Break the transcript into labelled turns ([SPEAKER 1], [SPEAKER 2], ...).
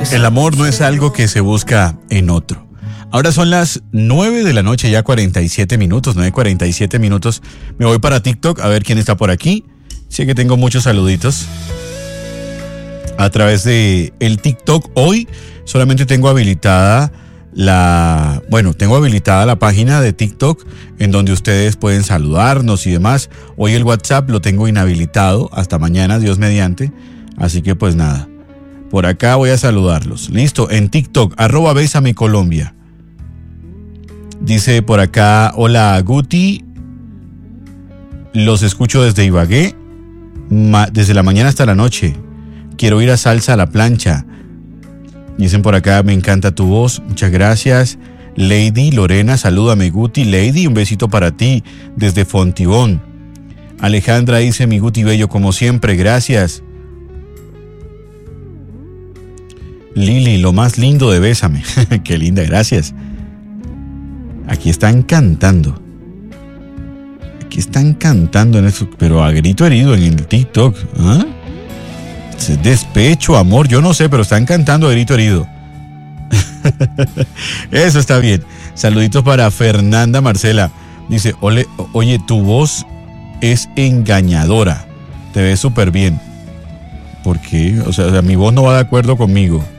[SPEAKER 1] El amor no es algo que se busca en otro. Ahora son las 9 de la noche, ya 47 minutos, 9:47 minutos. Me voy para TikTok a ver quién está por aquí. Sé que tengo muchos saluditos a través de el TikTok. Hoy solamente tengo habilitada la página de TikTok en donde ustedes pueden saludarnos y demás. Hoy el WhatsApp lo tengo inhabilitado hasta mañana, Dios mediante. Así que pues nada, por acá voy a saludarlos. Listo, en TikTok, @Bésame_Colombia. Dice por acá, hola Guti, los escucho desde Ibagué, desde la mañana hasta la noche. Quiero ir a salsa a la plancha. Dicen por acá, me encanta tu voz, muchas gracias. Lady Lorena, salúdame Guti. Lady, un besito para ti desde Fontibón. Alejandra dice, mi Guti bello como siempre, gracias. Lili, lo más lindo de Bésame. Qué linda, gracias. Aquí están cantando. En eso, pero a grito herido en el TikTok. ¿Ah? Despecho, amor, yo no sé, pero están cantando a grito herido. Eso está bien. Saluditos para Fernanda Marcela. Dice, oye, tu voz es engañadora. Te ves súper bien. ¿Por qué? O sea, mi voz no va de acuerdo conmigo.